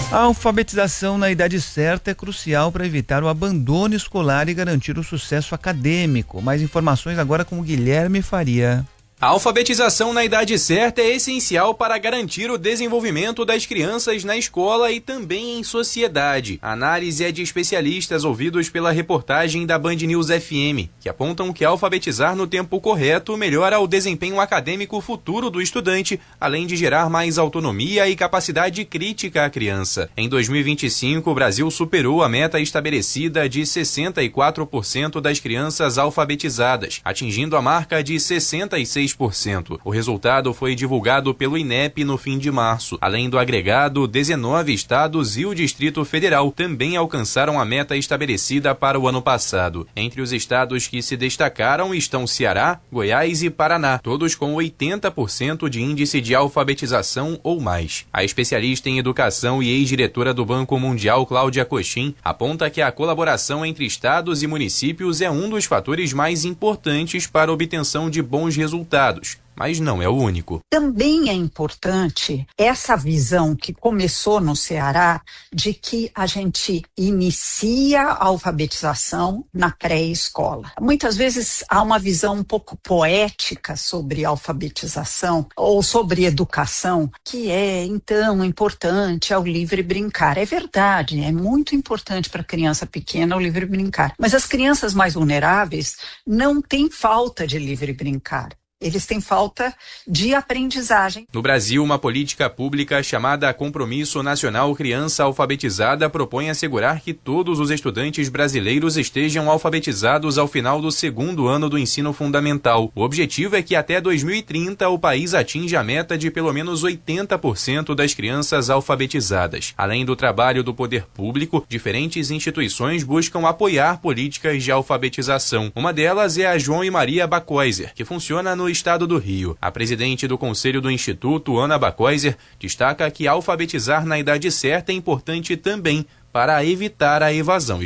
A alfabetização na idade certa é crucial para evitar o abandono escolar e garantir o sucesso acadêmico. Mais informações agora com o Guilherme Faria. A alfabetização na idade certa é essencial para garantir o desenvolvimento das crianças na escola e também em sociedade. A análise é de especialistas ouvidos pela reportagem da Band News FM, que apontam que alfabetizar no tempo correto melhora o desempenho acadêmico futuro do estudante, além de gerar mais autonomia e capacidade crítica à criança. Em 2025, o Brasil superou a meta estabelecida de 64% das crianças alfabetizadas, atingindo a marca de 66%. O resultado foi divulgado pelo INEP no fim de março. Além do agregado, 19 estados e o Distrito Federal também alcançaram a meta estabelecida para o ano passado. Entre os estados que se destacaram estão Ceará, Goiás e Paraná, todos com 80% de índice de alfabetização ou mais. A especialista em educação e ex-diretora do Banco Mundial, Cláudia Cochin, aponta que a colaboração entre estados e municípios é um dos fatores mais importantes para a obtenção de bons resultados. Mas não é o único. Também é importante essa visão que começou no Ceará de que a gente inicia a alfabetização na pré-escola. Muitas vezes há uma visão um pouco poética sobre alfabetização ou sobre educação, que é, então, importante é o livre brincar. É verdade, é muito importante para a criança pequena o livre brincar. Mas as crianças mais vulneráveis não têm falta de livre brincar. Eles têm falta de aprendizagem. No Brasil, uma política pública chamada Compromisso Nacional Criança Alfabetizada propõe assegurar que todos os estudantes brasileiros estejam alfabetizados ao final do segundo ano do ensino fundamental. O objetivo é que até 2030 o país atinja a meta de pelo menos 80% das crianças alfabetizadas. Além do trabalho do poder público, diferentes instituições buscam apoiar políticas de alfabetização. Uma delas é a João e Maria Bacoiser, que funciona no estado do Rio. A presidente do Conselho do Instituto, Ana Bacoiser, destaca que alfabetizar na idade certa é importante também para evitar a evasão